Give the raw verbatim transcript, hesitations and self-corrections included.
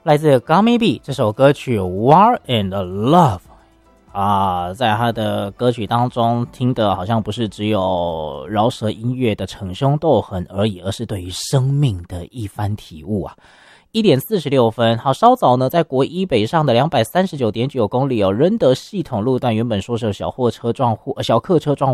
来自 Gummy B 这首歌曲 War and Love 啊，在他的歌曲当中听的好像不是只有饶舌音乐的逞凶斗狠而已，而是对于生命的一番体悟啊。一点四十六分，好，稍早呢，在国一北上的两百三十九点九公里哦，仁德系统路段原本说是有小货车撞货、小客车撞